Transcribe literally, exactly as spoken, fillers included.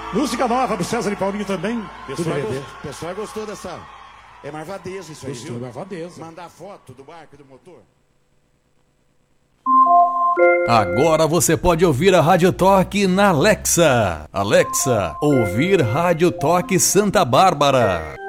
Música nova do César e Paulinho também. Pessoal, gost... pessoal gostou dessa... É marvadeza isso aí, Gostou, viu? marvadeza. Mandar foto do barco e do motor. Agora você pode ouvir a Rádio Toque na Alexa. Alexa, ouvir Rádio Toque Santa Bárbara.